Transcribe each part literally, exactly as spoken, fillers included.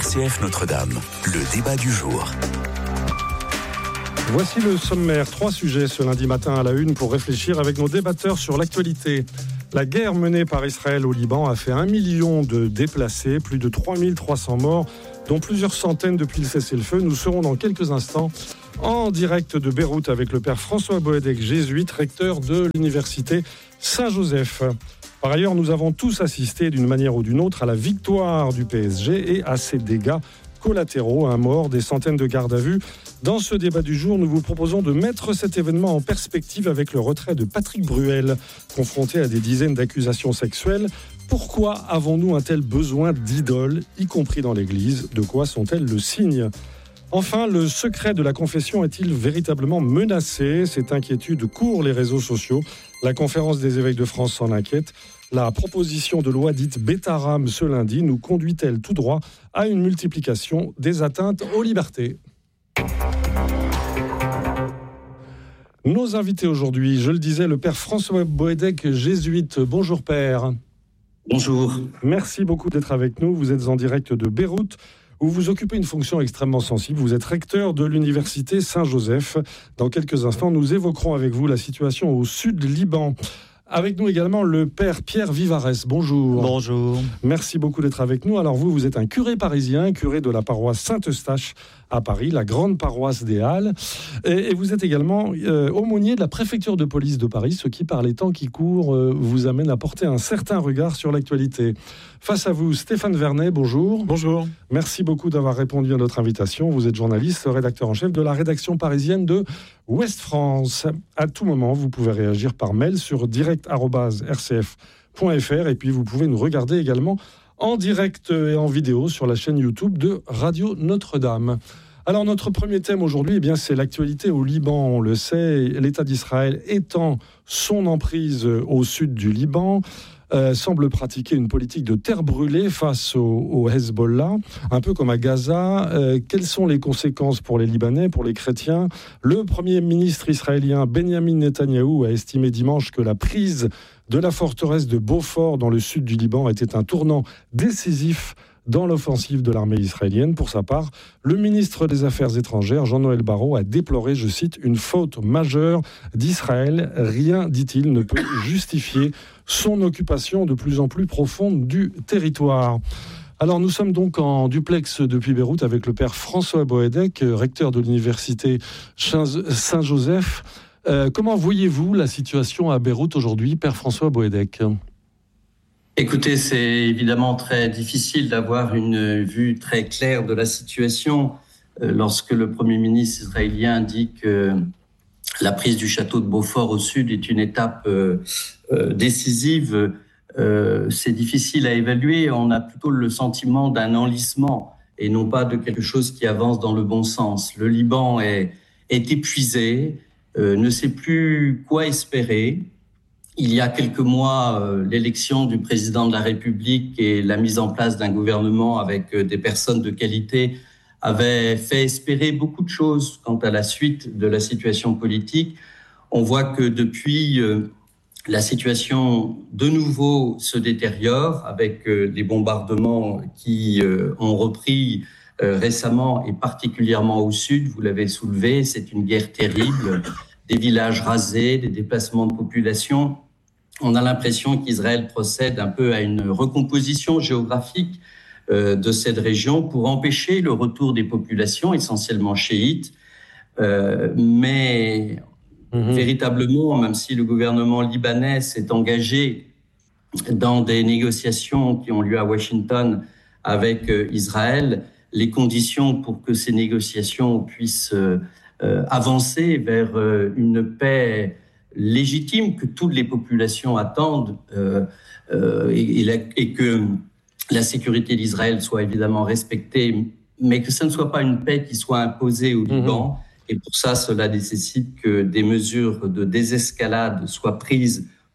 R C F Notre-Dame, le débat du jour. Voici le sommaire. Trois sujets ce lundi matin à la une pour réfléchir avec nos débatteurs sur l'actualité. La guerre menée par Israël au Liban a fait un million de déplacés, plus de trois mille trois cents morts, dont plusieurs centaines depuis le cessez-le-feu. Nous serons dans quelques instants en direct de Beyrouth avec le père François Boedek, jésuite, recteur de l'université Saint-Joseph. Par ailleurs, nous avons tous assisté d'une manière ou d'une autre à la victoire du P S G et à ses dégâts collatéraux, un mort, des centaines de gardes à vue. Dans ce débat du jour, nous vous proposons de mettre cet événement en perspective avec le retrait de Patrick Bruel, confronté à des dizaines d'accusations sexuelles. Pourquoi avons-nous un tel besoin d'idoles, y compris dans l'Église ? De quoi sont-elles le signe ? Enfin, le secret de la confession est-il véritablement menacé ? Cette inquiétude court les réseaux sociaux. La conférence des évêques de France s'en inquiète. La proposition de loi dite Bétaram ce lundi nous conduit-elle tout droit à une multiplication des atteintes aux libertés ? Nos invités aujourd'hui, je le disais, le père François Boedek, jésuite. Bonjour père. Bonjour. Merci beaucoup d'être avec nous. Vous êtes en direct de Beyrouth, où vous occupez une fonction extrêmement sensible. Vous êtes recteur de l'université Saint-Joseph. Dans quelques instants, nous évoquerons avec vous la situation au sud Liban. Avec nous également le père Pierre Vivarès. Bonjour. Bonjour. Merci beaucoup d'être avec nous. Alors vous, vous êtes un curé parisien, curé de la paroisse Saint-Eustache à Paris, la grande paroisse des Halles. Et, et vous êtes également euh, aumônier de la préfecture de police de Paris, ce qui, par les temps qui courent, euh, vous amène à porter un certain regard sur l'actualité. Face à vous, Stéphane Vernet, bonjour. Bonjour. Merci beaucoup d'avoir répondu à notre invitation. Vous êtes journaliste, rédacteur en chef de la rédaction parisienne de Ouest France. À tout moment, vous pouvez réagir par mail sur direct arobase r c f point f r et puis vous pouvez nous regarder également en direct et en vidéo sur la chaîne YouTube de Radio Notre-Dame. Alors notre premier thème aujourd'hui, eh bien, c'est l'actualité au Liban. On le sait, l'État d'Israël étend son emprise au sud du Liban, euh, semble pratiquer une politique de terre brûlée face au, au Hezbollah, un peu comme à Gaza. Euh, quelles sont les conséquences pour les Libanais, pour les chrétiens ? Le Premier ministre israélien Benjamin Netanyahou a estimé dimanche que la prise de la forteresse de Beaufort dans le sud du Liban était un tournant décisif dans l'offensive de l'armée israélienne. Pour sa part, le ministre des Affaires étrangères, Jean-Noël Barrot, a déploré, je cite, une faute majeure d'Israël. Rien, dit-il, ne peut justifier son occupation de plus en plus profonde du territoire. Alors nous sommes donc en duplex depuis Beyrouth avec le père François Boedek, recteur de l'université Saint-Joseph. Euh, comment voyez-vous la situation à Beyrouth aujourd'hui, père François Boedek ? Écoutez, c'est évidemment très difficile d'avoir une vue très claire de la situation euh, lorsque le Premier ministre israélien dit que la prise du château de Beaufort au sud est une étape euh, euh, décisive. Euh, c'est difficile à évaluer. On a plutôt le sentiment d'un enlisement et non pas de quelque chose qui avance dans le bon sens. Le Liban est, est épuisé, euh, ne sait plus quoi espérer. Il y a quelques mois, euh, l'élection du président de la République et la mise en place d'un gouvernement avec euh, des personnes de qualité avaient fait espérer beaucoup de choses quant à la suite de la situation politique. On voit que depuis, euh, la situation de nouveau se détériore avec euh, des bombardements qui euh, ont repris euh, récemment et particulièrement au sud. Vous l'avez soulevé, c'est une guerre terrible. Des villages rasés, des déplacements de population. On a l'impression qu'Israël procède un peu à une recomposition géographique euh, de cette région pour empêcher le retour des populations, essentiellement chiites. Euh, mais mmh. véritablement, même si le gouvernement libanais s'est engagé dans des négociations qui ont lieu à Washington avec euh, Israël, les conditions pour que ces négociations puissent euh, Euh, avancer vers euh, une paix légitime que toutes les populations attendent euh, euh, et, et, la, et que la sécurité d'Israël soit évidemment respectée, mais que ce ne soit pas une paix qui soit imposée au Liban. Mmh. Et pour ça, cela nécessite que des mesures de désescalade soient prises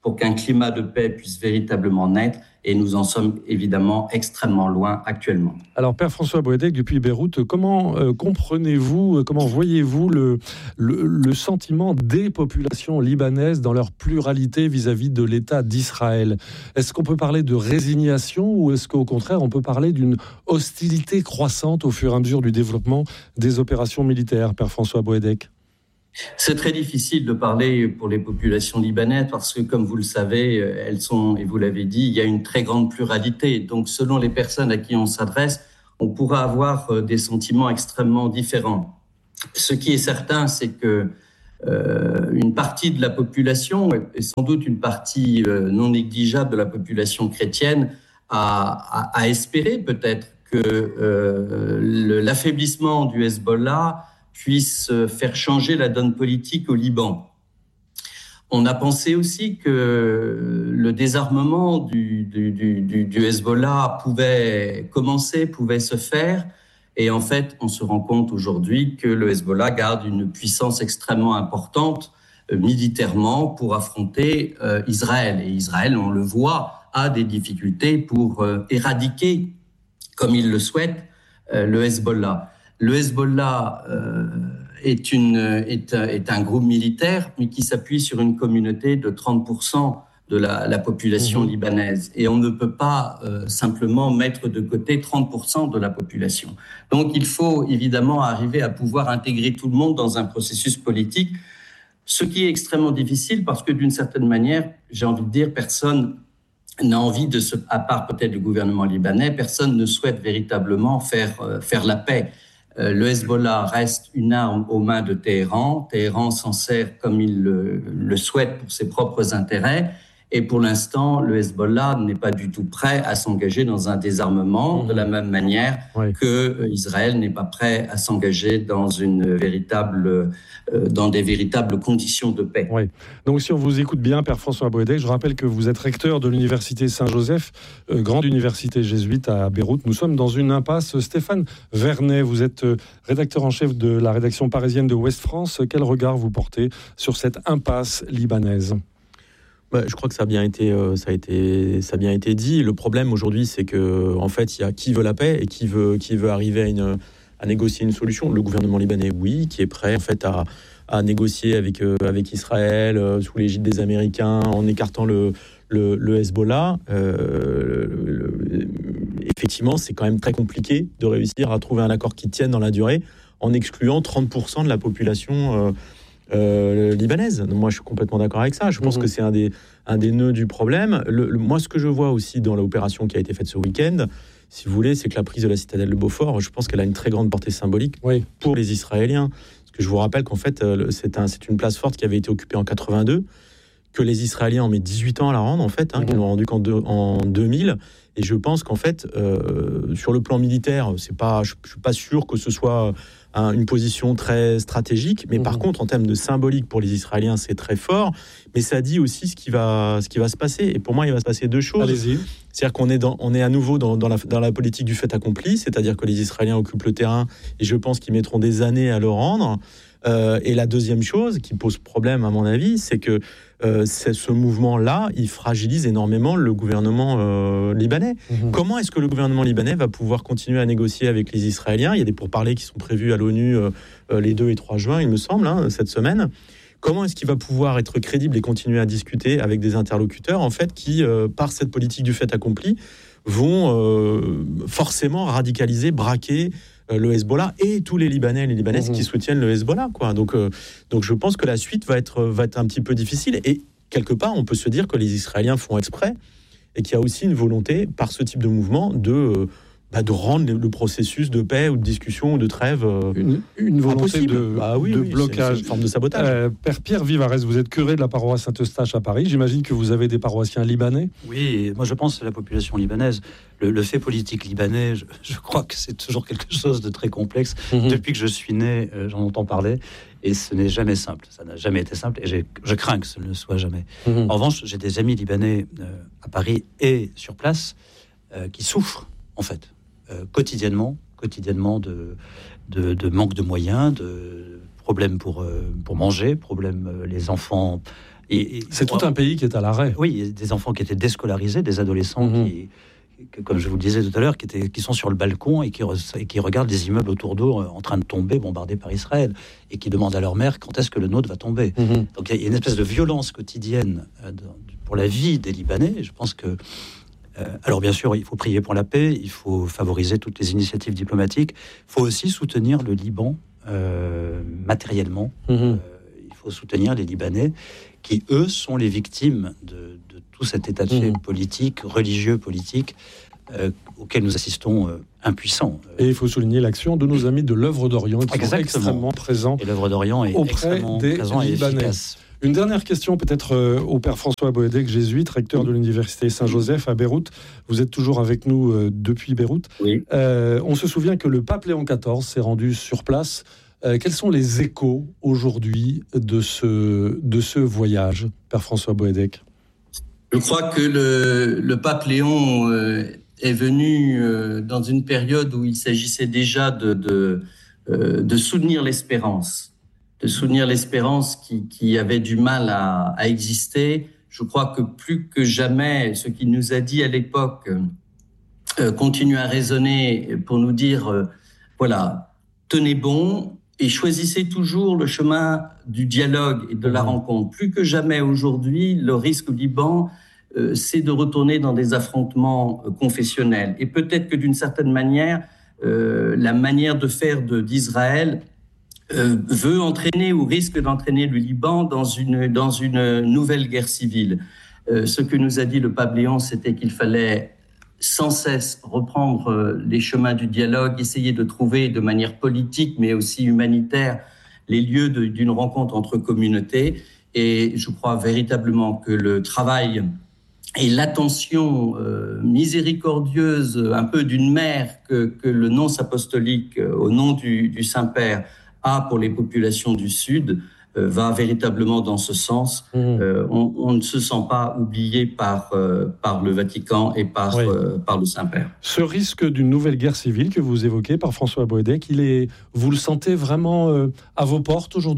pour qu'un climat de paix puisse véritablement naître. Et nous en sommes évidemment extrêmement loin actuellement. Alors, Père François Boëdec, depuis Beyrouth, comment euh, comprenez-vous, euh, comment voyez-vous le, le, le sentiment des populations libanaises dans leur pluralité vis-à-vis de l'État d'Israël ? Est-ce qu'on peut parler de résignation ou est-ce qu'au contraire, on peut parler d'une hostilité croissante au fur et à mesure du développement des opérations militaires, Père François Boëdec ? C'est très difficile de parler pour les populations libanaises parce que, comme vous le savez, elles sont, et vous l'avez dit, il y a une très grande pluralité. Donc, selon les personnes à qui on s'adresse, on pourra avoir des sentiments extrêmement différents. Ce qui est certain, c'est que euh, une partie de la population, et sans doute une partie euh, non négligeable de la population chrétienne, a, a, a espéré peut-être que euh, le, l'affaiblissement du Hezbollah puisse faire changer la donne politique au Liban. On a pensé aussi que le désarmement du, du, du, du Hezbollah pouvait commencer, pouvait se faire. Et en fait, on se rend compte aujourd'hui que le Hezbollah garde une puissance extrêmement importante euh, militairement pour affronter euh, Israël. Et Israël, on le voit, a des difficultés pour euh, éradiquer, comme il le souhaite, euh, le Hezbollah. Le Hezbollah euh, est, une, est, est un groupe militaire, mais qui s'appuie sur une communauté de trente pour cent de la, la population mmh. libanaise. Et on ne peut pas euh, simplement mettre de côté trente pour cent de la population. Donc il faut évidemment arriver à pouvoir intégrer tout le monde dans un processus politique, ce qui est extrêmement difficile parce que d'une certaine manière, j'ai envie de dire, personne n'a envie de se, à part peut-être le gouvernement libanais, personne ne souhaite véritablement faire, euh, faire la paix. Le Hezbollah reste une arme aux mains de Téhéran. Téhéran s'en sert comme il le, le souhaite pour ses propres intérêts. Et pour l'instant, le Hezbollah n'est pas du tout prêt à s'engager dans un désarmement, mmh. de la même manière oui. que Israël n'est pas prêt à s'engager dans une véritable, euh, dans des véritables conditions de paix. Oui. Donc, si on vous écoute bien, Père François Boëdec, je rappelle que vous êtes recteur de l'université Saint-Joseph, euh, grande université jésuite à Beyrouth. Nous sommes dans une impasse. Stéphane Vernet, vous êtes euh, rédacteur en chef de la rédaction parisienne de Ouest France. Quel regard vous portez sur cette impasse libanaise ? Bah, je crois que ça a bien été, euh, ça a été, ça a bien été dit. Le problème aujourd'hui, c'est que en fait, il y a qui veut la paix et qui veut, qui veut arriver à, une, à négocier une solution. Le gouvernement libanais, oui, qui est prêt en fait à, à négocier avec euh, avec Israël euh, sous l'égide des Américains, en écartant le le, le Hezbollah. Euh, le, le, effectivement, c'est quand même très compliqué de réussir à trouver un accord qui tienne dans la durée, en excluant trente pour cent de la population. Euh, Euh, libanaise. Moi, je suis complètement d'accord avec ça. Je pense mmh. que c'est un des, un des nœuds du problème. Le, le, moi, ce que je vois aussi dans l'opération qui a été faite ce week-end, si vous voulez, c'est que la prise de la citadelle de Beaufort, je pense qu'elle a une très grande portée symbolique oui. pour les Israéliens. Parce que je vous rappelle qu'en fait, c'est, un, c'est une place forte qui avait été occupée en quatre-vingt-deux, que les Israéliens ont mis dix-huit ans à la rendre, en fait, hein, mmh. qu'ils l'ont rendue qu'en deux, en deux mille. Et je pense qu'en fait, euh, sur le plan militaire, c'est pas, je ne suis pas sûr que ce soit un, une position très stratégique. Mais mmh. par contre, en termes de symbolique pour les Israéliens, c'est très fort. Mais ça dit aussi ce qui va, ce qui va se passer. Et pour moi, il va se passer deux choses. Allez-y. C'est-à-dire qu'on est, dans, on est à nouveau dans, dans, la, dans la politique du fait accompli. C'est-à-dire que les Israéliens occupent le terrain. Et je pense qu'ils mettront des années à le rendre. Euh, et la deuxième chose qui pose problème, à mon avis, c'est que euh, c'est ce mouvement-là, il fragilise énormément le gouvernement euh, libanais. Mmh. Comment est-ce que le gouvernement libanais va pouvoir continuer à négocier avec les Israéliens ? Il y a des pourparlers qui sont prévus à l'ONU euh, les deux et trois juin, il me semble, hein, cette semaine. Comment est-ce qu'il va pouvoir être crédible et continuer à discuter avec des interlocuteurs, en fait, qui, euh, par cette politique du fait accompli, vont euh, forcément radicaliser, braquer le Hezbollah et tous les Libanais et les Libanaises mmh. qui soutiennent le Hezbollah, quoi. Donc, euh, donc je pense que la suite va être, va être un petit peu difficile. Et quelque part, on peut se dire que les Israéliens font exprès et qu'il y a aussi une volonté, par ce type de mouvement, de, euh, bah, de rendre le processus de paix ou de discussion ou de trêve euh, une, une volonté impossible. de, ah, oui, de oui, blocage. C'est, c'est une forme de sabotage. Euh, Père Pierre Vivarès, vous êtes curé de la paroisse Saint-Eustache à Paris. J'imagine que vous avez des paroissiens libanais. Oui, moi je pense à la population libanaise. Le, le fait politique libanais, je, je crois que c'est toujours quelque chose de très complexe. Mmh. Depuis que je suis né, euh, j'en entends parler, et ce n'est jamais simple. Ça n'a jamais été simple, et j'ai, je crains que ce ne le soit jamais. Mmh. En revanche, j'ai des amis libanais euh, à Paris et sur place euh, qui souffrent, en fait, euh, quotidiennement, quotidiennement de, de, de manque de moyens, de problèmes pour, euh, pour manger, problèmes, euh, les enfants Et, et, c'est tout un pays qui est à l'arrêt. Oui, il y a des enfants qui étaient déscolarisés, des adolescents mmh. qui, qui, comme je vous le disais tout à l'heure, qui, étaient, qui sont sur le balcon et qui, re, et qui regardent les immeubles autour d'eux en train de tomber, bombardés par Israël, et qui demandent à leur mère quand est-ce que le nôtre va tomber. Mmh. Donc il y a une espèce de violence quotidienne euh, de, pour la vie des Libanais. Et je pense que Euh, alors bien sûr, il faut prier pour la paix, il faut favoriser toutes les initiatives diplomatiques, il faut aussi soutenir le Liban euh, matériellement, mmh. euh, il faut soutenir les Libanais qui, eux, sont les victimes de, de tout cet état de fait mmh. politique, religieux, politique, euh, auquel nous assistons euh, impuissants. Et il faut souligner l'action de nos amis de l'œuvre d'Orient qui Exactement. sont extrêmement présents. Et l'œuvre d'Orient est auprès extrêmement des présent et Libanais. efficace. Une dernière question peut-être euh, au père François Boedek, jésuite, recteur de l'université Saint-Joseph à Beyrouth. Vous êtes toujours avec nous euh, depuis Beyrouth. Oui. Euh, on se souvient que le pape Léon quatorze s'est rendu sur place. Euh, quels sont les échos aujourd'hui de ce, de ce voyage, père François Boedek? Je crois que le, le pape Léon euh, est venu euh, dans une période où il s'agissait déjà de, de, euh, de soutenir l'espérance. de soutenir l'espérance qui, qui avait du mal à, à exister. Je crois que plus que jamais, ce qu'il nous a dit à l'époque euh, continue à résonner pour nous dire, euh, voilà, tenez bon et choisissez toujours le chemin du dialogue et de la mmh. rencontre. Plus que jamais aujourd'hui, le risque au Liban, euh, c'est de retourner dans des affrontements euh, confessionnels. Et peut-être que d'une certaine manière, euh, la manière de faire de, d'Israël Euh, veut entraîner ou risque d'entraîner le Liban dans une, dans une nouvelle guerre civile. Euh, ce que nous a dit le pape Léon, c'était qu'il fallait sans cesse reprendre les chemins du dialogue, essayer de trouver de manière politique, mais aussi humanitaire, les lieux de, d'une rencontre entre communautés. Et je crois véritablement que le travail et l'attention euh, miséricordieuse, un peu d'une mère, que, que le nonce apostolique, euh, au nom du, du Saint-Père, a pour les populations du Sud, euh, va véritablement dans ce sens. Mmh. Euh, on, on ne se sent pas oublié par, euh, par le Vatican et par, oui. euh, par le Saint-Père. Ce risque d'une nouvelle guerre civile que vous évoquez par François Boedek, il est, vous le sentez vraiment euh, à vos portes aujourd'hui ?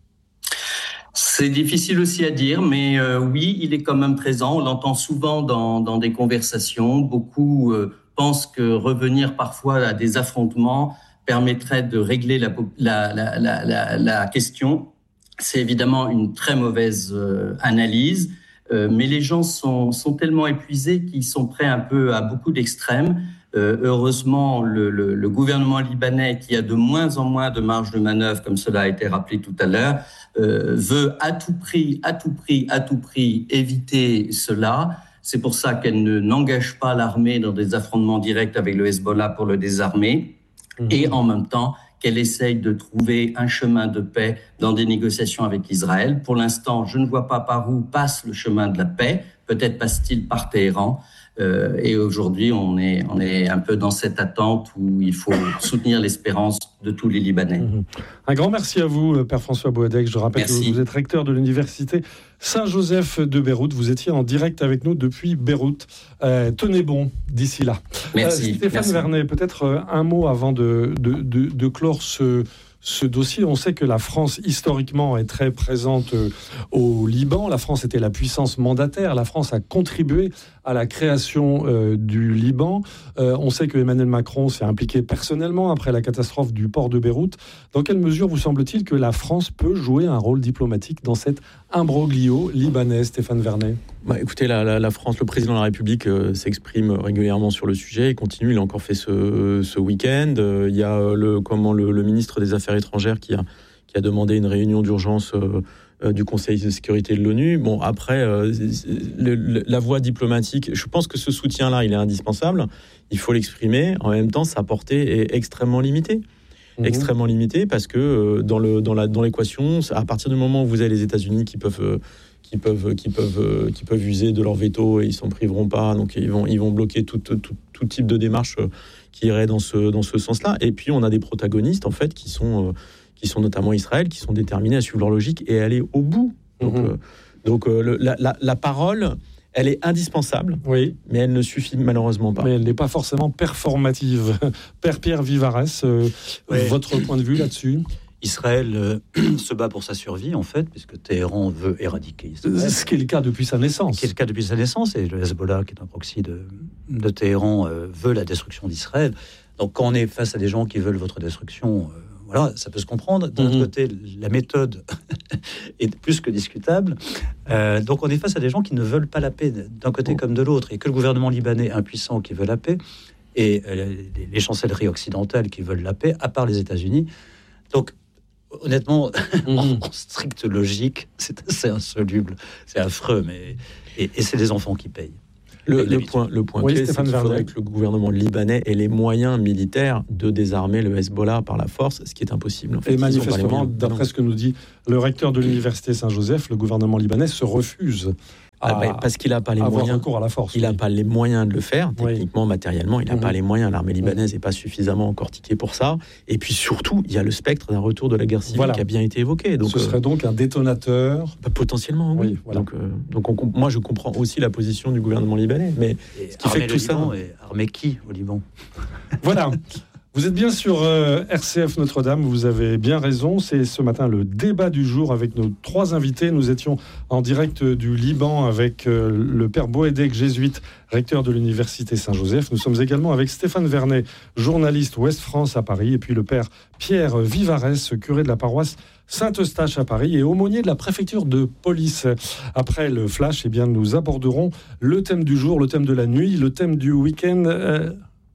C'est difficile aussi à dire, mais euh, oui, il est quand même présent. On l'entend souvent dans, dans des conversations. Beaucoup euh, pensent que revenir parfois à des affrontements permettrait de régler la, la, la, la, la question. C'est évidemment une très mauvaise euh, analyse, euh, mais les gens sont, sont tellement épuisés qu'ils sont prêts un peu à beaucoup d'extrêmes. Euh, heureusement, le, le, le gouvernement libanais, qui a de moins en moins de marge de manœuvre, comme cela a été rappelé tout à l'heure, euh, veut à tout prix, à tout prix, à tout prix éviter cela. C'est pour ça qu'elle ne, n'engage pas l'armée dans des affrontements directs avec le Hezbollah pour le désarmer. Et en même temps, qu'elle essaye de trouver un chemin de paix dans des négociations avec Israël. Pour l'instant, je ne vois pas par où passe le chemin de la paix. Peut-être passe-t-il par Téhéran. Euh, et aujourd'hui, on est, on est un peu dans cette attente où il faut soutenir l'espérance de tous les Libanais. Mmh. Un grand merci à vous, Père François Boedek. Je rappelle merci. que vous êtes recteur de l'université Saint-Joseph de Beyrouth. Vous étiez en direct avec nous depuis Beyrouth. Euh, tenez bon d'ici là. Merci. Euh, Stéphane merci. Vernet, peut-être euh, un mot avant de, de, de, de clore ce... ce dossier. On sait que la France, historiquement, est très présente au Liban. La France était la puissance mandataire. La France a contribué à la création euh, du Liban. Euh, on sait que Emmanuel Macron s'est impliqué personnellement après la catastrophe du port de Beyrouth. Dans quelle mesure vous semble-t-il que la France peut jouer un rôle diplomatique dans cet imbroglio libanais, Stéphane Vernet ? Bah, écoutez, la, la, la France, le président de la République euh, s'exprime régulièrement sur le sujet. Il continue, il a encore fait ce, ce week-end. Euh, il y a le, comment, le, le ministre des Affaires étrangères qui a, qui a demandé une réunion d'urgence euh, euh, du Conseil de sécurité de l'ONU. Bon, après, euh, le, le, la voie diplomatique, je pense que ce soutien-là, il est indispensable. Il faut l'exprimer. En même temps, sa portée est extrêmement limitée. Mmh. Extrêmement limitée parce que euh, dans, le, dans, la, dans l'équation, à partir du moment où vous avez les États-Unis qui peuvent... Euh, qui peuvent, qui, peuvent, qui peuvent user de leur veto et ils s'en priveront pas, donc ils vont, ils vont bloquer tout, tout, tout type de démarche qui irait dans ce, dans ce sens-là. Et puis on a des protagonistes en fait qui sont, qui sont notamment Israël, qui sont déterminés à suivre leur logique et aller au bout. Donc, mmh. euh, donc euh, le, la, la, la parole, elle est indispensable, oui, mais elle ne suffit malheureusement pas. Mais elle n'est pas forcément performative. Père Pierre Vivarès, euh, oui. votre point de vue là-dessus ? Israël euh, se bat pour sa survie, en fait, puisque Téhéran veut éradiquer Israël. Ce qui est le cas depuis sa naissance. Ce qui est le cas depuis sa naissance, et le Hezbollah, qui est un proxy de, de Téhéran, euh, veut la destruction d'Israël. Donc quand on est face à des gens qui veulent votre destruction, euh, voilà, ça peut se comprendre. D'un autre mmh. côté, la méthode est plus que discutable. Euh, donc on est face à des gens qui ne veulent pas la paix, d'un côté mmh. comme de l'autre, et que le gouvernement libanais impuissant qui veut la paix, et euh, les, les chancelleries occidentales qui veulent la paix, à part les États-Unis. Donc, honnêtement, mmh. en, en stricte logique, c'est assez insoluble, c'est affreux, mais et, et c'est des enfants qui payent. Le, le point, le point oui, clé, c'est qu'il faudrait que le gouvernement libanais ait les moyens militaires de désarmer le Hezbollah par la force, ce qui est impossible. En fait, et manifestement, d'après ce que nous dit le recteur de l'université Saint-Joseph, le gouvernement libanais se refuse Ah bah, parce qu'il n'a pas les moyens. À la force, il n'a oui. pas les moyens de le faire, techniquement, oui. matériellement, il n'a mmh. pas les moyens. L'armée libanaise n'est mmh. pas suffisamment encortiquée pour ça. Et puis surtout, il y a le spectre d'un retour de la guerre civile voilà. qui a bien été évoqué. Donc, ce serait euh, donc un détonateur. Bah, potentiellement, oui. oui voilà. Donc, euh, donc on, moi, je comprends aussi la position du gouvernement libanais. Mais et ce qui fait que tout ça. Et armée qui au Liban? Voilà. Vous êtes bien sur euh, R C F Notre-Dame, vous avez bien raison. C'est ce matin le débat du jour avec nos trois invités. Nous étions en direct du Liban avec euh, le père Boédek, jésuite, recteur de l'université Saint-Joseph. Nous sommes également avec Stéphane Vernet, journaliste Ouest France à Paris, et puis le père Pierre Vivarès, curé de la paroisse Saint-Eustache à Paris et aumônier de la préfecture de police. Après le flash, eh bien, nous aborderons le thème du jour, le thème de la nuit, le thème du week-end... Euh,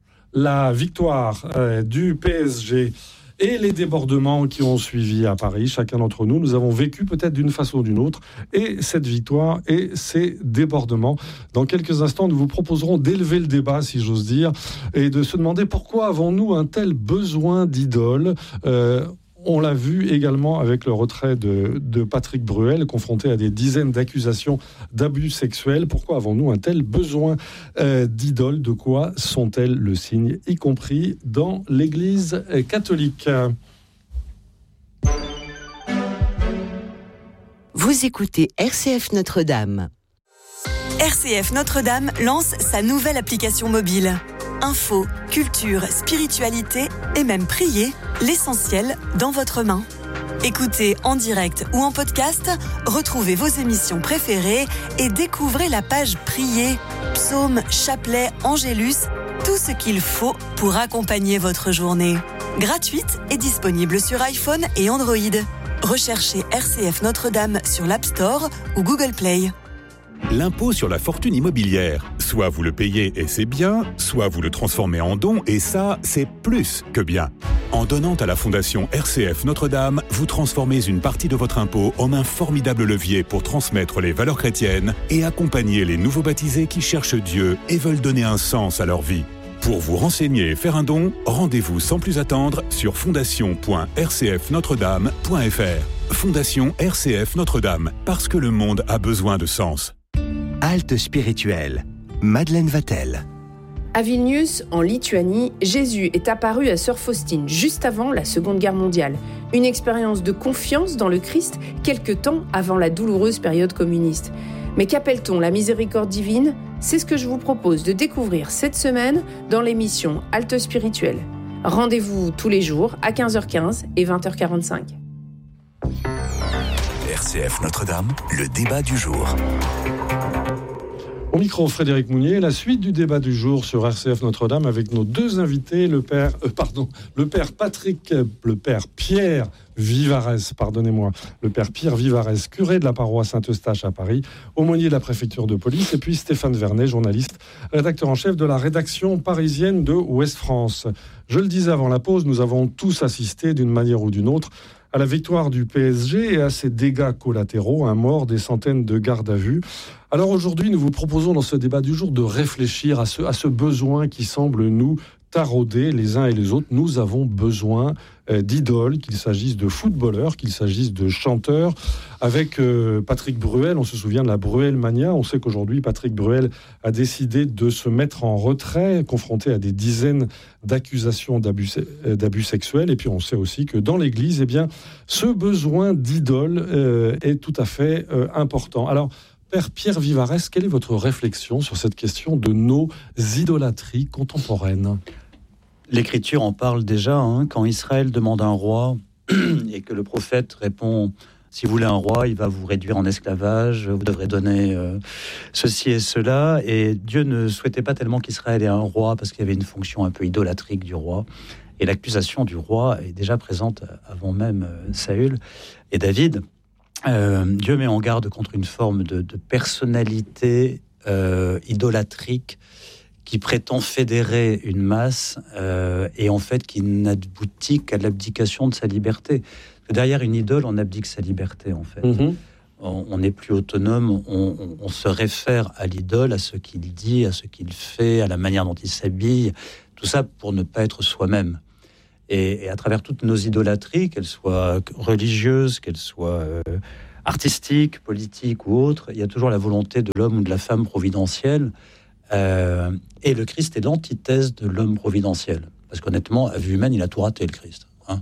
la victoire euh, du P S G et les débordements qui ont suivi à Paris. Chacun d'entre nous, nous avons vécu peut-être d'une façon ou d'une autre et cette victoire et ces débordements. Dans quelques instants, nous vous proposerons d'élever le débat, si j'ose dire, et de se demander pourquoi avons-nous un tel besoin d'idole. euh, On l'a vu également avec le retrait de, de Patrick Bruel, confronté à des dizaines d'accusations d'abus sexuels. Pourquoi avons-nous un tel besoin euh, d'idoles? De quoi sont-elles le signe, y compris dans l'Église catholique? Vous écoutez R C F Notre-Dame. R C F Notre-Dame lance sa nouvelle application mobile. Info, culture, spiritualité et même prier, l'essentiel dans votre main. Écoutez en direct ou en podcast, retrouvez vos émissions préférées et découvrez la page Prier, psaumes, chapelets, angélus, tout ce qu'il faut pour accompagner votre journée. Gratuite et disponible sur iPhone et Android. Recherchez R C F Notre-Dame sur l'App Store ou Google Play. L'impôt sur la fortune immobilière. Soit vous le payez et c'est bien, soit vous le transformez en don et ça, c'est plus que bien. En donnant à la Fondation R C F Notre-Dame, vous transformez une partie de votre impôt en un formidable levier pour transmettre les valeurs chrétiennes et accompagner les nouveaux baptisés qui cherchent Dieu et veulent donner un sens à leur vie. Pour vous renseigner et faire un don, rendez-vous sans plus attendre sur fondation point r c f notre dame point f r. Fondation R C F Notre-Dame, parce que le monde a besoin de sens. Halte spirituelle. Madeleine Vatel. À Vilnius, en Lituanie, Jésus est apparu à Sœur Faustine juste avant la Seconde Guerre mondiale. Une expérience de confiance dans le Christ quelque temps avant la douloureuse période communiste. Mais qu'appelle-t-on la miséricorde divine ? C'est ce que je vous propose de découvrir cette semaine dans l'émission Halte spirituelle. Rendez-vous tous les jours à quinze heures quinze et vingt heures quarante-cinq. R C F Notre-Dame, le débat du jour. Au micro, Frédéric Mounier, la suite du débat du jour sur R C F Notre-Dame avec nos deux invités, le père, euh, pardon, le père Patrick, le père Pierre Vivarès, pardonnez-moi, le père Pierre Vivarès, curé de la paroisse Saint-Eustache à Paris, aumônier de la préfecture de police, et puis Stéphane Vernet, journaliste, rédacteur en chef de la rédaction parisienne de Ouest France. Je le disais avant la pause, nous avons tous assisté d'une manière ou d'une autre à la victoire du P S G et à ses dégâts collatéraux, un mort, des centaines de gardes à vue. Alors aujourd'hui, nous vous proposons dans ce débat du jour de réfléchir à ce, à ce besoin qui semble nous tarauder les uns et les autres. Nous avons besoin euh, d'idoles, qu'il s'agisse de footballeurs, qu'il s'agisse de chanteurs. Avec euh, Patrick Bruel, on se souvient de la Bruelmania. On sait qu'aujourd'hui, Patrick Bruel a décidé de se mettre en retrait, confronté à des dizaines d'accusations d'abus, euh, d'abus sexuels. Et puis on sait aussi que dans l'Église, eh bien, ce besoin d'idole euh, est tout à fait euh, important. Alors, Père Pierre Vivarès, quelle est votre réflexion sur cette question de nos idolâtries contemporaines ? L'Écriture en parle déjà, hein, quand Israël demande un roi, et que le prophète répond: si vous voulez un roi, il va vous réduire en esclavage, vous devrez donner euh, ceci et cela. Et Dieu ne souhaitait pas tellement qu'Israël ait un roi, parce qu'il y avait une fonction un peu idolâtrique du roi. Et l'accusation du roi est déjà présente avant même euh, Saül et David. Euh, Dieu met en garde contre une forme de, de personnalité euh, idolâtrique qui prétend fédérer une masse euh, et en fait qui n'aboutit qu'à l'abdication de sa liberté. Derrière une idole, on abdique sa liberté, en fait. Mm-hmm. On n'est plus autonome, on, on, on se réfère à l'idole, à ce qu'il dit, à ce qu'il fait, à la manière dont il s'habille, tout ça pour ne pas être soi-même. Et, et à travers toutes nos idolâtries, qu'elles soient religieuses, qu'elles soient euh, artistiques, politiques ou autres, il y a toujours la volonté de l'homme ou de la femme providentielle. Euh, et le Christ est l'antithèse de l'homme providentiel. Parce qu'honnêtement, à vue humaine, il a tout raté, le Christ.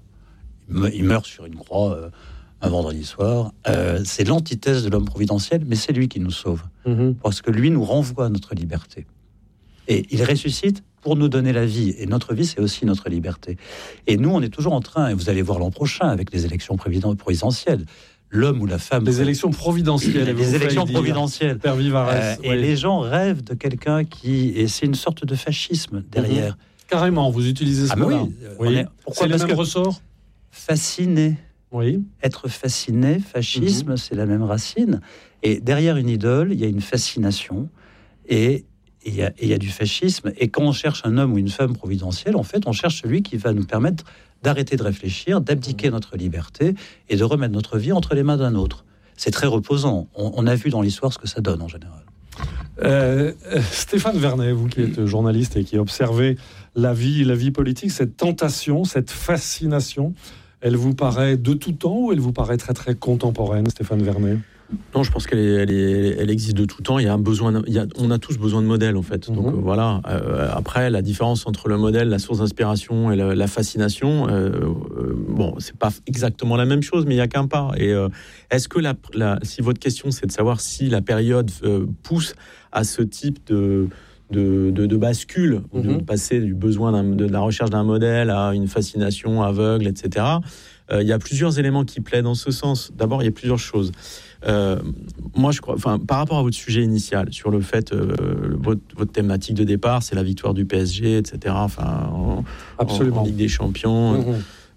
Il meurt sur une croix euh, un vendredi soir. Euh, c'est l'antithèse de l'homme providentiel, mais c'est lui qui nous sauve. Mmh. Parce que lui nous renvoie à notre liberté. Et il ressuscite pour nous donner la vie. Et notre vie, c'est aussi notre liberté. Et nous, on est toujours en train, et vous allez voir l'an prochain, avec les élections providentielles, l'homme ou la femme... Les élections providentielles. Les élections providentielles. Père Vivarès, euh, oui. Et les gens rêvent de quelqu'un qui... Et c'est une sorte de fascisme derrière. Mmh. Carrément, vous utilisez ce ah, mot-là. Oui. oui. Est... Pourquoi? C'est le même que... ressort. Fasciné. Oui. Être fasciné, fascisme, mmh. c'est la même racine. Et derrière une idole, il y a une fascination et il y, y a du fascisme. Et quand on cherche un homme ou une femme providentielle, en fait, on cherche celui qui va nous permettre d'arrêter de réfléchir, d'abdiquer mmh. notre liberté et de remettre notre vie entre les mains d'un autre. C'est très reposant. On, on a vu dans l'histoire ce que ça donne en général. Euh, Stéphane Vernet, vous qui êtes journaliste et qui observez la vie, la vie politique, cette tentation, cette fascination, elle vous paraît de tout temps ou elle vous paraît très très contemporaine, Stéphane Vernet? Non, je pense qu'elle est, elle est, elle existe de tout temps. Il y a un besoin, il y a, on a tous besoin de modèles en fait. Donc mmh. euh, voilà. Euh, après, la différence entre le modèle, la source d'inspiration et la, la fascination, euh, euh, bon, c'est pas exactement la même chose, mais il y a qu'un pas. Et euh, est-ce que la, la, si votre question c'est de savoir si la période euh, pousse à ce type de De, de, de bascule, mmh. de passer du besoin d'un, de la recherche d'un modèle à une fascination aveugle, et cetera. Euh, il y a plusieurs éléments qui plaident dans ce sens. D'abord, il y a plusieurs choses. Euh, moi, je crois, enfin, par rapport à votre sujet initial, sur le fait, euh, votre, votre thématique de départ, c'est la victoire du P S G, et cetera. Enfin, en, absolument. En, en Ligue des Champions. Mmh.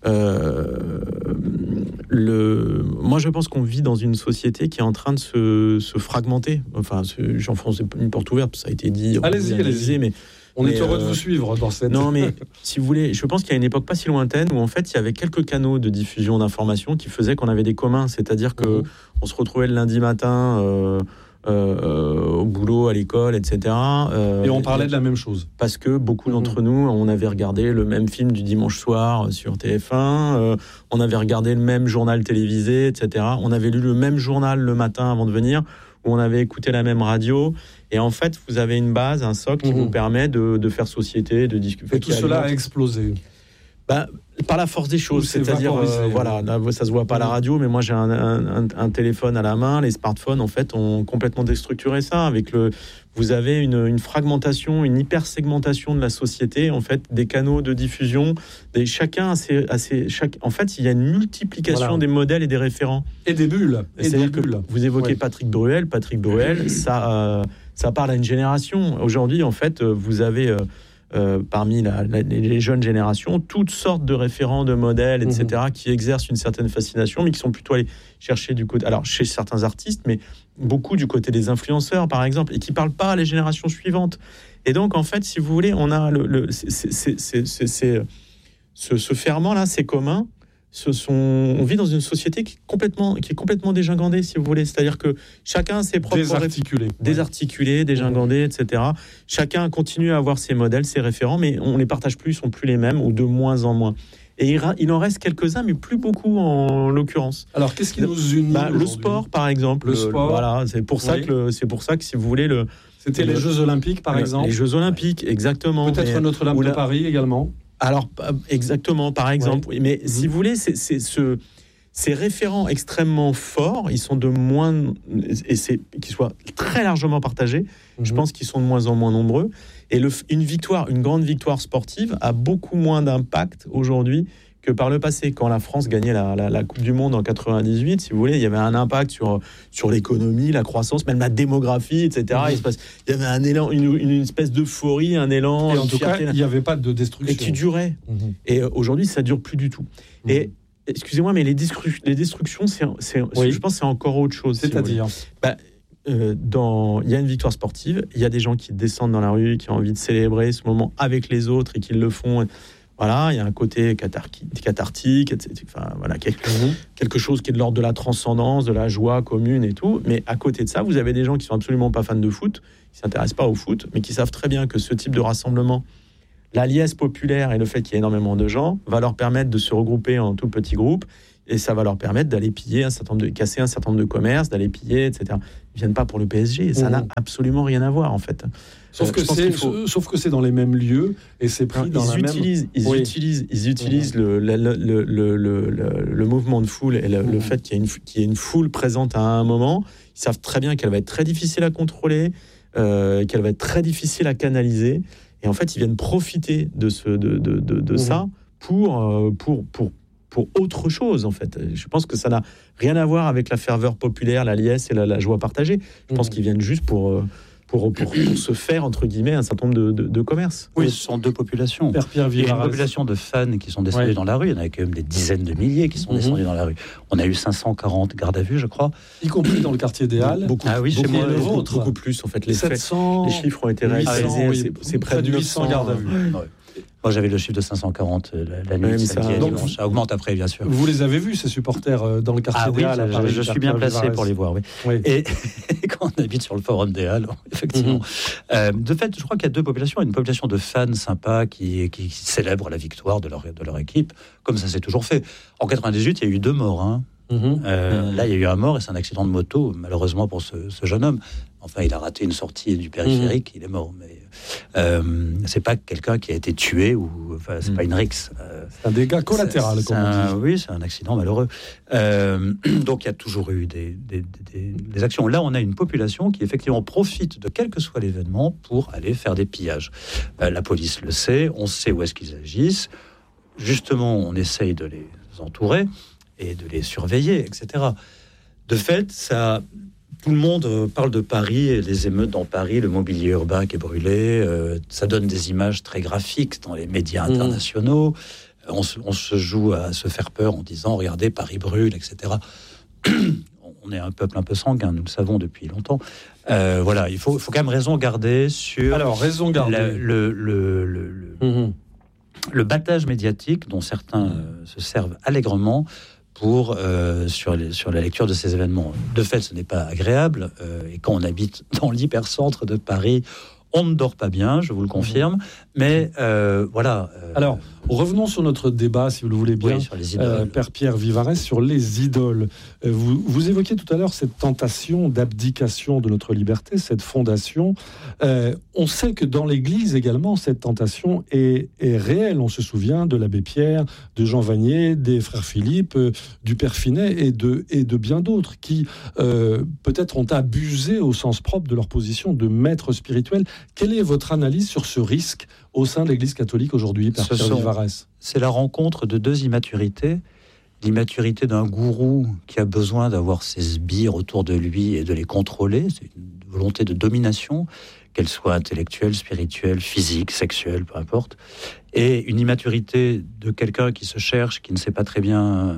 Euh, le... Moi, je pense qu'on vit dans une société qui est en train de se, se fragmenter. Enfin, ce... j'enfonce une porte ouverte, ça a été dit. Allez-y, allez-y. Mais, on mais, est heureux euh... de vous suivre dans cette... Non, mais si vous voulez, je pense qu'il y a une époque pas si lointaine où, en fait, il y avait quelques canaux de diffusion d'informations qui faisaient qu'on avait des communs. C'est-à-dire qu'on mmh. se retrouvait le lundi matin... Euh... Euh, au boulot, à l'école, et cetera. Euh, et on parlait de la même chose. Parce que beaucoup d'entre mmh. nous, on avait regardé le même film du dimanche soir sur T F un, euh, on avait regardé le même journal télévisé, et cetera. On avait lu le même journal le matin avant de venir, où on avait écouté la même radio. Et en fait, vous avez une base, un socle qui mmh. vous permet de, de faire société, de discuter. Et tout cela a explosé. Bah, par la force des choses, c'est c'est-à-dire, euh, voilà, là, ça se voit pas à la radio, mais moi j'ai un, un, un téléphone à la main, les smartphones en fait ont complètement déstructuré ça. Avec le, vous avez une, une fragmentation, une hyper-segmentation de la société, en fait, des canaux de diffusion, des, chacun a ses, a ses, chaque, en fait, il y a une multiplication voilà. des modèles et des référents. Et des bulles. Et des que bulles. Vous évoquez ouais. Patrick Bruel, Patrick Bruel, ça, euh, ça parle à une génération. Aujourd'hui, en fait, vous avez... Euh, Euh, parmi la, la, les jeunes générations, toutes sortes de référents, de modèles, et cetera, mmh. qui exercent une certaine fascination, mais qui sont plutôt allés chercher du côté, alors chez certains artistes, mais beaucoup du côté des influenceurs, par exemple, et qui parlent pas à les générations suivantes. Et donc, en fait, si vous voulez, on a le, le c'est, c'est, c'est, c'est, c'est, c'est, ce, ce ferment-là, c'est commun. Ce sont, on vit dans une société qui est complètement, qui est complètement dégingandée, si vous voulez. C'est-à-dire que chacun a ses propres... Désarticulé. Désarticulé, dégingandé, et cetera. Chacun continue à avoir ses modèles, ses référents, mais on ne les partage plus, ils ne sont plus les mêmes, ou de moins en moins. Et il, il en reste quelques-uns, mais plus beaucoup en l'occurrence. Alors, qu'est-ce qui nous unit bah, Le sport, par exemple. Le, le sport. Voilà, c'est pour, ça oui. que le, c'est pour ça que, si vous voulez... le C'était le, les Jeux Olympiques, par le, exemple. Les Jeux Olympiques, exactement. Peut-être Notre-Dame de Paris, également. Alors, exactement, par exemple. Ouais. Mais mmh. si vous voulez, c'est, c'est ce, ces référents extrêmement forts, ils sont de moins... Et c'est qu'ils soient très largement partagés. Mmh. Je pense qu'ils sont de moins en moins nombreux. Et le, une victoire, une grande victoire sportive a beaucoup moins d'impact aujourd'hui que par le passé. Quand la France gagnait la, la, la Coupe du Monde en quatre-vingt-dix-huit, si vous voulez, il y avait un impact sur, sur l'économie, la croissance, même la démographie, et cetera. Mmh. Il, se passe, il y avait un élan, une, une espèce d'euphorie, un élan. Et en une tout fierté, cas, il n'y avait pas de destruction. Et qui durait. Mmh. Et aujourd'hui, ça ne dure plus du tout. Mmh. Et excusez-moi, mais les, destru- les destructions, c'est, c'est, oui. je pense que c'est encore autre chose. C'est-à-dire si bah, euh, dans, il y a une victoire sportive, il y a des gens qui descendent dans la rue, qui ont envie de célébrer ce moment avec les autres et qui le font. Voilà, il y a un côté cathartique, cathartique et cetera. Enfin, voilà, quelque, mmh. quelque chose qui est de l'ordre de la transcendance, de la joie commune et tout. Mais à côté de ça, vous avez des gens qui sont absolument pas fans de foot, qui s'intéressent pas au foot, mais qui savent très bien que ce type de rassemblement, la liesse populaire et le fait qu'il y ait énormément de gens, va leur permettre de se regrouper en tout petits groupes et ça va leur permettre d'aller piller un certain nombre de, casser un certain nombre de commerces, d'aller piller, et cetera. Ils viennent pas pour le P S G, et ça mmh. n'a absolument rien à voir en fait. Sauf, euh, que c'est, faut... sauf que c'est dans les mêmes lieux et c'est pris non, dans ils la utilisent, même... Ils oui. utilisent, ils utilisent mmh. le, le, le, le, le, le, le mouvement de foule et le, mmh. le fait qu'il y, ait une, qu'il y ait une foule présente à un moment. Ils savent très bien qu'elle va être très difficile à contrôler, euh, qu'elle va être très difficile à canaliser. Et en fait, ils viennent profiter de, ce, de, de, de, de mmh. ça pour, euh, pour, pour, pour autre chose, en fait. Je pense que ça n'a rien à voir avec la ferveur populaire, la liesse et la, la joie partagée. Je mmh. pense qu'ils viennent juste pour... Euh, Pour, pour, pour se faire, entre guillemets, un certain nombre de, de, de commerces. Oui, ce sont deux populations. Père Pierre Il y a une population de fans qui sont descendus ouais. dans la rue. Il y en a quand même des dizaines de milliers qui sont mmh. descendus dans la rue. On a eu cinq cent quarante gardes à vue, je crois. Y compris dans le quartier des Halles. Beaucoup, ah oui, beaucoup, chez moi, le beaucoup, vôtre. Beaucoup plus, en fait. Les, sept cents, faits, les chiffres ont été réalisés. Oui, c'est, c'est près de huit cents gardes à vue. Ouais. Moi, j'avais le chiffre de cinq cent quarante la, la nuit, ouais, samedi et dimanche. Ça augmente après, bien sûr. Vous les avez vus, ces supporters, dans le quartier ah, des oui, Halles à Paris, je, je suis bien placé Vivarès. Pour les voir, oui. oui. Et quand on habite sur le forum des Halles, effectivement. Mm-hmm. Euh, de fait, je crois qu'il y a deux populations. Une population de fans sympas qui, qui, qui célèbrent la victoire de leur, de leur équipe, comme ça s'est toujours fait. En quatre-vingt-dix-huit, il y a eu deux morts, hein. Mmh. Euh, mmh. Là, il y a eu un mort et c'est un accident de moto, malheureusement pour ce, ce jeune homme. Enfin, il a raté une sortie du périphérique, mmh. il est mort. Mais euh, c'est pas quelqu'un qui a été tué ou enfin, c'est mmh. pas une rixe. Euh, c'est un dégât collatéral, c'est, comme c'est on un, dit. Oui, c'est un accident malheureux. Euh, donc, il y a toujours eu des, des, des, des actions. Là, on a une population qui effectivement profite de quel que soit l'événement pour aller faire des pillages. Euh, la police le sait, on sait où est-ce qu'ils agissent. Justement, on essaye de les entourer et de les surveiller, et cetera. De fait, ça, tout le monde parle de Paris et les émeutes dans Paris, le mobilier urbain qui est brûlé. Euh, ça donne des images très graphiques dans les médias internationaux. Mmh. On, se, on se joue à se faire peur en disant « Regardez, Paris brûle, et cetera » On est un peuple un peu sanguin, nous le savons depuis longtemps. Euh, voilà, il faut, faut quand même raison garder sur... Alors, raison garder. La, le... le, le, le mmh. le battage médiatique dont certains euh, se servent allègrement pour, euh, sur, les, sur la lecture de ces événements. De fait, ce n'est pas agréable. Euh, et quand on habite dans l'hypercentre de Paris, on ne dort pas bien, je vous le confirme. Mmh. Mais euh, voilà. Euh, Alors, revenons sur notre débat, si vous le voulez bien, oui, sur les idoles. Euh, Père Pierre Vivarès, sur les idoles. Euh, vous, vous évoquiez tout à l'heure cette tentation d'abdication de notre liberté, cette fondation. Euh, on sait que dans l'Église également, cette tentation est, est réelle. On se souvient de l'abbé Pierre, de Jean Vanier, des frères Philippe, euh, du Père Finet et de, et de bien d'autres qui, euh, peut-être, ont abusé au sens propre de leur position de maître spirituel. Quelle est votre analyse sur ce risque au sein de l'Église catholique aujourd'hui, Père Pierre Vivarès ? C'est la rencontre de deux immaturités. L'immaturité d'un gourou qui a besoin d'avoir ses sbires autour de lui et de les contrôler. C'est une volonté de domination, qu'elle soit intellectuelle, spirituelle, physique, sexuelle, peu importe. Et une immaturité de quelqu'un qui se cherche, qui ne sait pas très bien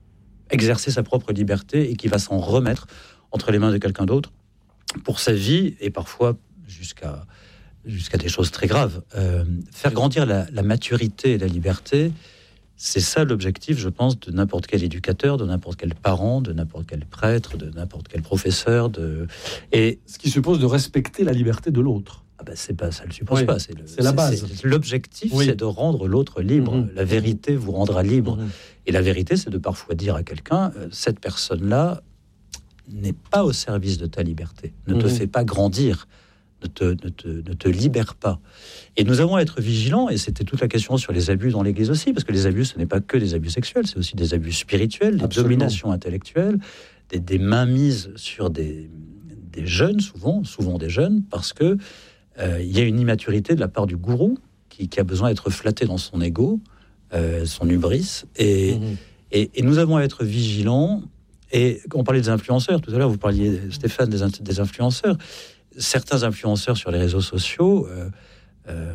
exercer sa propre liberté et qui va s'en remettre entre les mains de quelqu'un d'autre pour sa vie et parfois jusqu'à, jusqu'à des choses très graves. Euh, faire grandir la, la maturité et la liberté, c'est ça l'objectif, je pense, de n'importe quel éducateur, de n'importe quel parent, de n'importe quel prêtre, de n'importe quel professeur. De... Et ce qui suppose de respecter la liberté de l'autre. Ah ben c'est pas, ça le suppose oui, pas. C'est, le, c'est la base. C'est, l'objectif, oui. c'est de rendre l'autre libre. Mmh. La vérité vous rendra libre. Mmh. Et la vérité, c'est de parfois dire à quelqu'un, euh, cette personne-là n'est pas au service de ta liberté, ne mmh. te fait pas grandir. Ne te, ne, te, ne te libère pas. Et nous avons à être vigilants, et c'était toute la question sur les abus dans l'Église aussi, parce que les abus, ce n'est pas que des abus sexuels, c'est aussi des abus spirituels, des Absolument. dominations intellectuelles, des, des mainmises sur des, des jeunes, souvent, souvent des jeunes, parce que euh, il y a une immaturité de la part du gourou qui, qui a besoin d'être flatté dans son ego, euh, son hubris. Et, mmh. et, et nous avons à être vigilants. Et on parlait des influenceurs, tout à l'heure, vous parliez, Stéphane, des, des influenceurs. Certains influenceurs sur les réseaux sociaux euh, euh,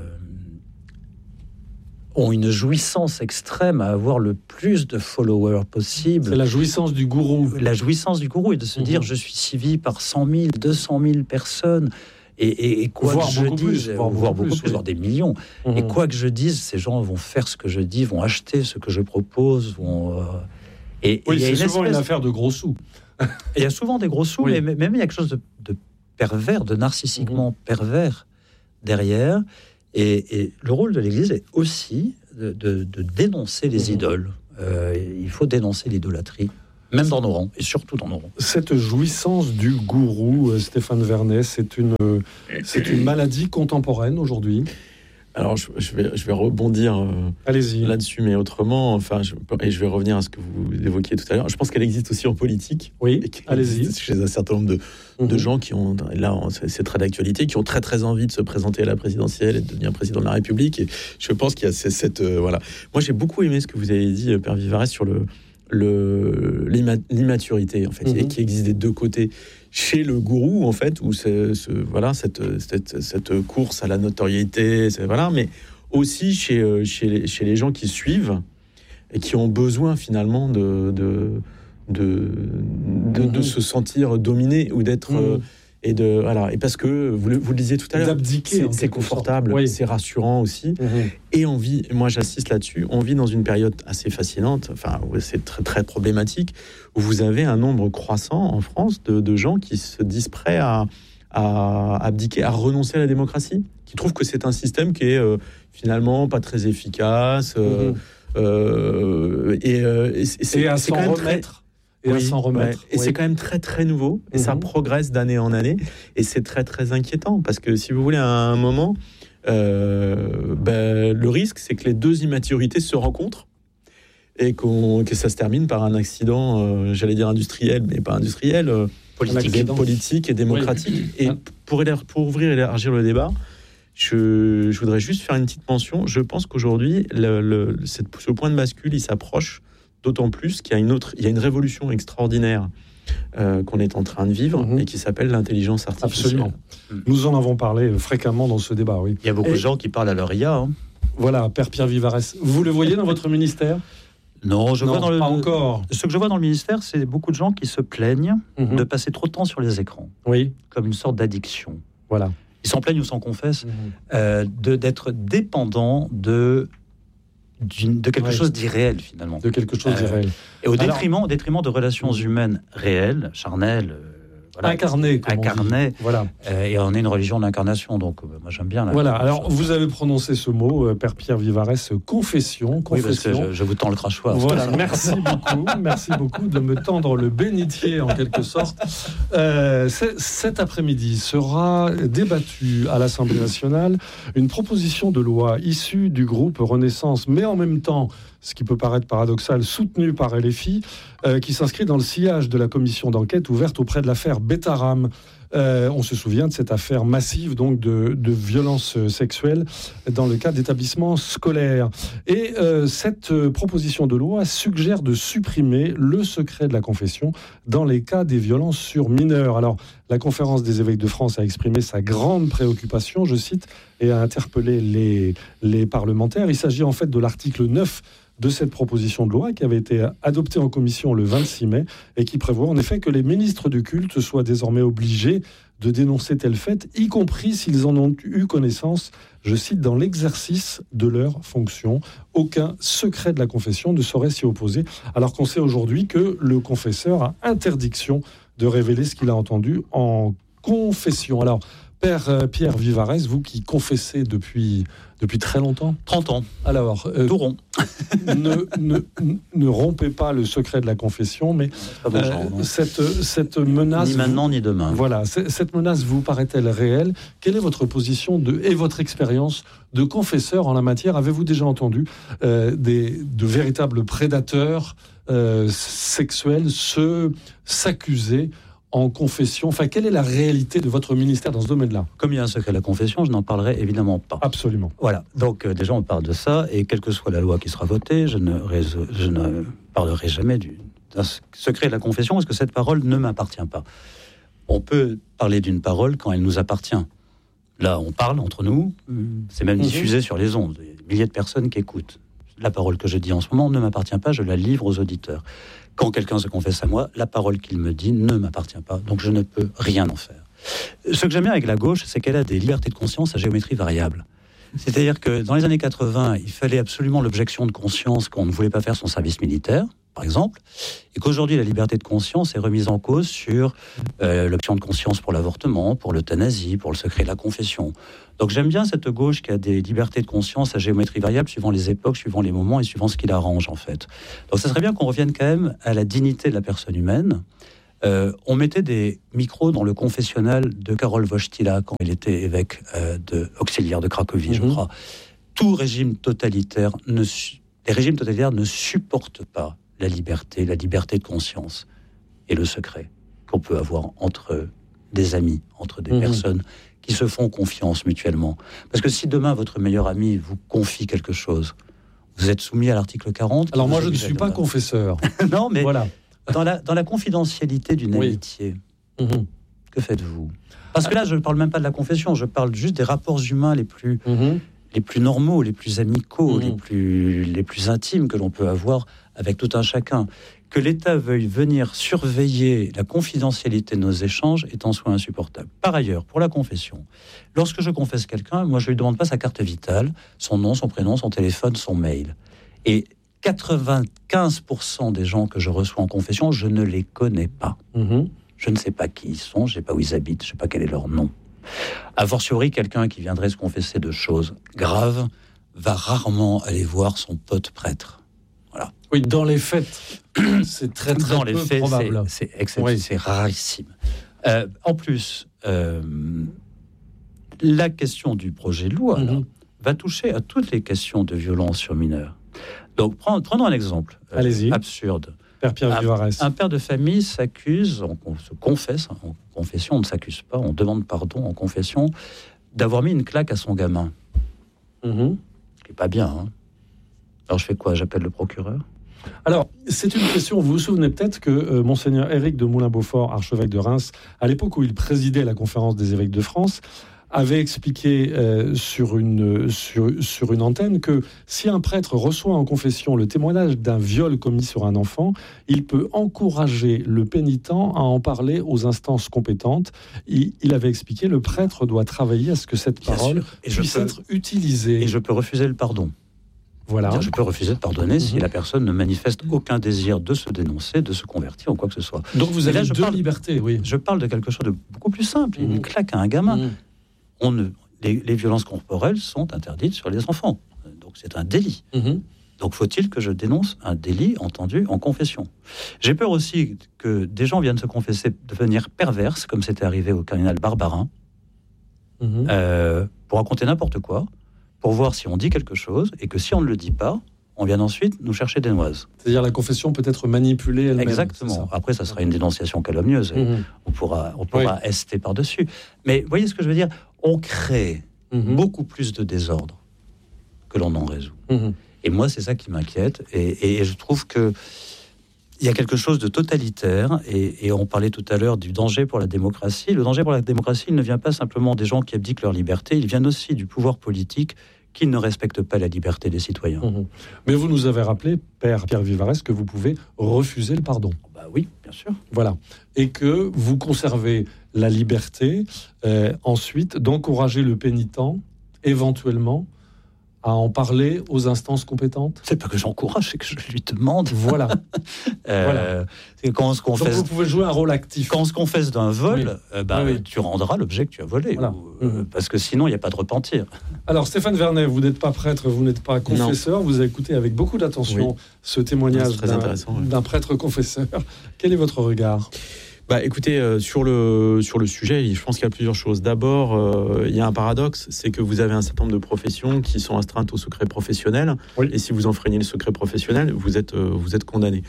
ont une jouissance extrême à avoir le plus de followers possible. C'est la jouissance du gourou. La jouissance du gourou, et de se mmh. dire, je suis suivi par cent mille, deux cent mille personnes. Et, et, et quoi voir que je beaucoup dise, plus, voir, voir beaucoup plus, plus, oui. voir des millions. Mmh. Et quoi que je dise, ces gens vont faire ce que je dis, vont acheter ce que je propose, vont... Euh, et, oui, et c'est une souvent espèce... une affaire de gros sous. Il y a souvent des gros sous, oui. mais même il y a quelque chose de, de pervers, de narcissiquement mmh. pervers derrière. Et, et le rôle de l'Église est aussi de, de, de dénoncer les mmh. idoles. Euh, il faut dénoncer l'idolâtrie. Même dans nos rangs, et surtout dans nos rangs. Cette jouissance du gourou, Stéphane Vernet, c'est une, c'est une maladie contemporaine aujourd'hui. Alors, je, je, vais, je vais rebondir euh, Allez-y. là-dessus, mais autrement, enfin, je, et je vais revenir à ce que vous évoquiez tout à l'heure. Je pense qu'elle existe aussi en politique. Oui, et allez-y. Chez un certain nombre de, mm-hmm. de gens qui ont, là, c'est très d'actualité, qui ont très très envie de se présenter à la présidentielle et de devenir président de la République. Et je pense qu'il y a cette... cette euh, voilà. Moi, j'ai beaucoup aimé ce que vous avez dit, Père Vivarès, sur le... Le, l'immaturité en fait, mmh. et qui existe des deux côtés chez le gourou en fait, où c'est ce, voilà cette, cette cette course à la notoriété, c'est, voilà, mais aussi chez chez les, chez les gens qui suivent et qui ont besoin finalement de de de, de, mmh. de se sentir dominés ou d'être mmh. euh, et de voilà, et parce que vous le, vous le disiez tout à l'heure, d'abdiquer, c'est, c'est confortable, oui. c'est rassurant aussi, mmh. et on vit, moi j'insiste là-dessus, on vit dans une période assez fascinante, enfin c'est très très problématique, où vous avez un nombre croissant en France de, de gens qui se disent prêts à, à abdiquer, à renoncer à la démocratie, qui trouvent que c'est un système qui est euh, finalement pas très efficace, euh, mmh. euh, et, euh, et, c'est, et à c'est s'en quand même remettre. Très, Et oui, à s'en remettre. Ouais. Et oui. c'est quand même très très nouveau, et mmh. ça progresse d'année en année, et c'est très très inquiétant, parce que si vous voulez, à un moment, euh, ben, le risque, c'est que les deux immaturités se rencontrent, et qu'on, que ça se termine par un accident, euh, j'allais dire industriel, mais pas industriel, euh, politique, politique et démocratique. Oui. Et pour, élar- pour ouvrir et élargir le débat, je, je voudrais juste faire une petite mention. Je pense qu'aujourd'hui, le, le, cette, ce point de bascule, il s'approche. D'autant plus qu'il y a une autre, il y a une révolution extraordinaire euh, qu'on est en train de vivre mmh. et qui s'appelle l'intelligence artificielle. Absolument. Mmh. Nous en avons parlé fréquemment dans ce débat, oui. Il y a beaucoup et, de gens qui parlent à leur I A. Hein. Voilà, Père Pierre Vivarès. Vous le voyez dans votre ministère ? Non, je non, vois dans le, pas encore. Ce que je vois dans le ministère, c'est beaucoup de gens qui se plaignent mmh. de passer trop de temps sur les écrans. Oui. Comme une sorte d'addiction. Voilà. Ils s'en plaignent ou s'en confessent mmh. euh, de, d'être dépendants de... D'une, de quelque ouais. chose d'irréel finalement. De quelque chose euh, d'irréel. Et au détriment, Alors, au détriment de relations humaines réelles, charnelles, euh, voilà, incarnées, incarnées. Voilà. Euh, et on est une religion d'incarnation, donc euh, moi j'aime bien. La voilà. Alors vous avez prononcé ce mot, euh, Père Pierre Vivarès, confession, confession. Oui, parce que je, je vous tends le crachoir. Voilà. Merci beaucoup, merci beaucoup de me tendre le bénitier en quelque sorte. Euh, cet après-midi sera débattue à l'Assemblée nationale une proposition de loi issue du groupe Renaissance, mais en même temps, ce qui peut paraître paradoxal, soutenu par L F I, euh, qui s'inscrit dans le sillage de la commission d'enquête ouverte auprès de l'affaire Betaram. Euh, on se souvient de cette affaire massive donc de, de violences sexuelles dans le cadre d'établissements scolaires. Et euh, cette proposition de loi suggère de supprimer le secret de la confession dans les cas des violences sur mineurs. Alors, la Conférence des évêques de France a exprimé sa grande préoccupation, je cite, et a interpellé les, les parlementaires. Il s'agit en fait de l'article neuf de cette proposition de loi qui avait été adoptée en commission le vingt-six mai et qui prévoit en effet que les ministres du culte soient désormais obligés de dénoncer tel fait, y compris s'ils en ont eu connaissance, je cite, dans l'exercice de leur fonction. Aucun secret de la confession ne saurait s'y opposer, alors qu'on sait aujourd'hui que le confesseur a interdiction de révéler ce qu'il a entendu en confession. Alors, Père Pierre Vivarès, vous qui confessez depuis, depuis très longtemps. trente ans. Alors, euh, tout rond. ne, ne, ne rompez pas le secret de la confession, mais bon genre, euh, cette, cette menace... Ni maintenant, vous, ni demain. Voilà, cette menace vous paraît-elle réelle ? Quelle est votre position de, et votre expérience de confesseur en la matière ? Avez-vous déjà entendu euh, des, de véritables prédateurs euh, sexuels se, s'accuser en confession? Enfin, quelle est la réalité de votre ministère dans ce domaine-là? Comme il y a un secret de la confession, je n'en parlerai évidemment pas. Absolument. Voilà, donc euh, déjà on parle de ça, et quelle que soit la loi qui sera votée, je ne, réso- je ne parlerai jamais du, d'un secret de la confession, parce que cette parole ne m'appartient pas. On peut parler d'une parole quand elle nous appartient. Là, on parle entre nous, c'est même diffusé mmh. sur les ondes, il y a des milliers de personnes qui écoutent. La parole que je dis en ce moment ne m'appartient pas, je la livre aux auditeurs. Quand quelqu'un se confesse à moi, la parole qu'il me dit ne m'appartient pas, donc je ne peux rien en faire. Ce que j'aime bien avec la gauche, c'est qu'elle a des libertés de conscience à géométrie variable. C'est-à-dire que dans les années quatre-vingts, il fallait absolument l'objection de conscience qu'on ne voulait pas faire son service militaire, par exemple, et qu'aujourd'hui, la liberté de conscience est remise en cause sur euh, l'option de conscience pour l'avortement, pour l'euthanasie, pour le secret de la confession. Donc j'aime bien cette gauche qui a des libertés de conscience à géométrie variable, suivant les époques, suivant les moments et suivant ce qui l'arrange, en fait. Donc ça serait bien qu'on revienne quand même à la dignité de la personne humaine. Euh, on mettait des micros dans le confessionnal de Karol Wojtyla quand il était évêque euh, de, auxiliaire de Cracovie, mm-hmm. je crois. Tout régime totalitaire, ne, les régimes totalitaires ne supportent pas la liberté, la liberté de conscience et le secret qu'on peut avoir entre des amis, entre des mmh. personnes qui se font confiance mutuellement. Parce que si demain votre meilleur ami vous confie quelque chose, vous êtes soumis à l'article quarante. Alors moi je ne suis pas confesseur. Non, mais voilà. dans, la, dans la confidentialité d'une oui. amitié, mmh. que faites-vous? Parce que là je ne parle même pas de la confession, je parle juste des rapports humains les plus, mmh. les plus normaux, les plus amicaux, mmh. les, plus, les plus intimes que l'on peut avoir avec tout un chacun. Que l'État veuille venir surveiller la confidentialité de nos échanges est en soi insupportable. Par ailleurs, pour la confession, lorsque je confesse quelqu'un, moi je ne lui demande pas sa carte vitale, son nom, son prénom, son téléphone, son mail. Et quatre-vingt-quinze pour cent des gens que je reçois en confession, je ne les connais pas. Mmh. Je ne sais pas qui ils sont, je ne sais pas où ils habitent, je ne sais pas quel est leur nom. A fortiori, quelqu'un qui viendrait se confesser de choses graves va rarement aller voir son pote prêtre. Voilà. Oui, dans les faits, c'est très très dans peu les faits, probable. C'est, c'est, excellent, oui. c'est rarissime. Euh, en plus, euh, la question du projet de loi mm-hmm. là, va toucher à toutes les questions de violence sur mineurs. Donc, prenons, prenons un exemple euh, absurde. Père Pierre Vivarès. Un, un père de famille s'accuse, on, on se confesse, en confession, on ne s'accuse pas, on demande pardon en confession, d'avoir mis une claque à son gamin. Mm-hmm. Ce qui n'est pas bien, hein. Alors je fais quoi? J'appelle le procureur? Alors, c'est une question, vous vous souvenez peut-être que euh, Monseigneur Éric de Moulin-Beaufort, archevêque de Reims, à l'époque où il présidait la conférence des évêques de France, avait expliqué euh, sur, une, sur, sur une antenne que si un prêtre reçoit en confession le témoignage d'un viol commis sur un enfant, il peut encourager le pénitent à en parler aux instances compétentes. Il, il avait expliqué que le prêtre doit travailler à ce que cette Bien parole et puisse peux, être utilisée. Et je peux refuser le pardon. Voilà. Je peux refuser de pardonner mmh. si la personne ne manifeste aucun désir de se dénoncer, de se convertir ou quoi que ce soit. Donc vous avez là, je deux parle, libertés, oui. Je parle de quelque chose de beaucoup plus simple. Mmh. Une claque à un gamin. Mmh. On ne, les, les violences corporelles sont interdites sur les enfants. Donc c'est un délit. Mmh. Donc faut-il que je dénonce un délit entendu en confession? J'ai peur aussi que des gens viennent se confesser de manière perverse, comme c'était arrivé au cardinal Barbarin, mmh. euh, pour raconter n'importe quoi, pour voir si on dit quelque chose, et que si on ne le dit pas, on vient ensuite nous chercher des noises. C'est-à-dire la confession peut être manipulée elle-même. Exactement. Ça. Après, ça sera une dénonciation calomnieuse. Mmh. On pourra, on pourra oui. ester par-dessus. Mais vous voyez ce que je veux dire? On crée mmh. beaucoup plus de désordre que l'on en résout. Mmh. Et moi, c'est ça qui m'inquiète. Et, et, et je trouve que il y a quelque chose de totalitaire, et, et on parlait tout à l'heure du danger pour la démocratie. Le danger pour la démocratie, il ne vient pas simplement des gens qui abdiquent leur liberté, il vient aussi du pouvoir politique qui ne respecte pas la liberté des citoyens. Mmh. Mais vous nous avez rappelé, Père Pierre Vivarès, que vous pouvez refuser le pardon. Bah oui, bien sûr. Voilà. Et que vous conservez la liberté, euh, ensuite, d'encourager le pénitent, éventuellement, à en parler aux instances compétentes. C'est pas que j'encourage, c'est que je lui demande. Voilà. euh, voilà. C'est quand on se confesse. Donc vous pouvez jouer un rôle actif. Quand on se confesse d'un vol, oui. euh, bah, oui. tu rendras l'objet que tu as volé. Voilà. Ou, euh, mmh. Parce que sinon, il n'y a pas de repentir. Alors, Stéphane Vernet, vous n'êtes pas prêtre, vous n'êtes pas confesseur. Non. Vous avez écouté avec beaucoup d'attention oui. ce témoignage d'un, oui. d'un prêtre confesseur. Quel est votre regard ? Bah, écoutez, euh, sur le sur le sujet, je pense qu'il y a plusieurs choses. D'abord, euh, il y a un paradoxe, c'est que vous avez un certain nombre de professions qui sont astreintes au secret professionnel, oui. et si vous enfreignez le secret professionnel, vous êtes euh, vous êtes condamné.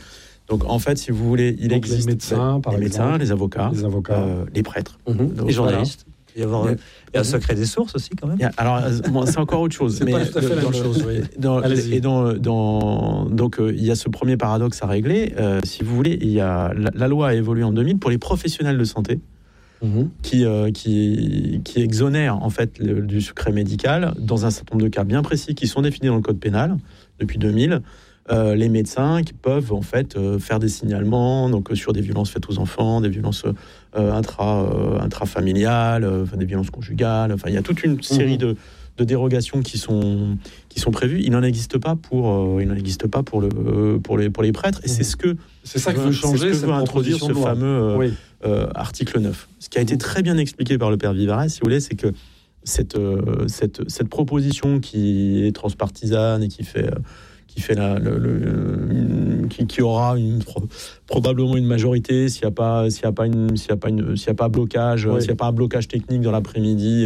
Donc en fait, si vous voulez, il Donc, existe les médecins, par les, exemple, médecins, les avocats, les avocats, euh, les prêtres, mmh. donc, les journalistes. Voilà. Il y a, avoir, il y a un secret des sources aussi, quand même. Il y a, alors, bon, c'est encore autre chose. C'est mais pas tout à fait la même le, chose, oui. Dans, Allez-y. et dans, dans, donc, euh, il y a ce premier paradoxe à régler. Euh, si vous voulez, il y a, la, la loi a évolué en deux mille pour les professionnels de santé mmh. qui, euh, qui, qui exonèrent en fait, le, du secret médical dans un certain nombre de cas bien précis qui sont définis dans le code pénal depuis deux mille. Euh, les médecins qui peuvent en fait euh, faire des signalements donc euh, sur des violences faites aux enfants, des violences euh, intra euh, intrafamiliales, euh, enfin, des violences conjugales. Enfin, il y a toute une série mmh. de, de dérogations qui sont qui sont prévues. Il n'en existe pas pour euh, il n'en existe pas pour le euh, pour les pour les prêtres. Et mmh. c'est ce que c'est ça que veut changer, c'est ce que veut introduire ce fameux euh, oui. euh, article neuf. Ce qui a été très bien expliqué par le père Vivarais, si vous voulez, c'est que cette euh, cette cette proposition qui est transpartisane et qui fait euh, qui fait la, le, le, qui, qui aura une, probablement une majorité s'il n'y a pas s'il y a pas une s'il y a pas une s'il y a pas blocage oui. s'il y a pas un blocage technique dans l'après-midi